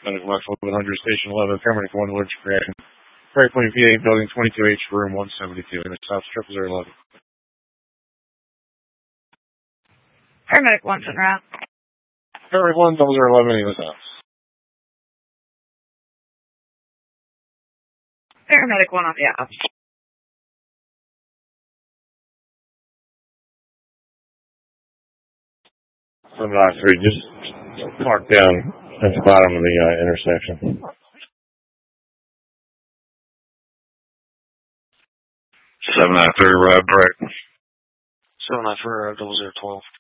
Center Maxwell 100, Station 11, Paramedic 1, allergic reaction. Prairie Point VA, Building 22H, Room 172, in the South Strip 011. Paramedic 1's en route. Paramedic 1, 0011, in the South. Paramedic 1 on the out. 793, just park down at the bottom of the intersection. 793, right. 793, 0012.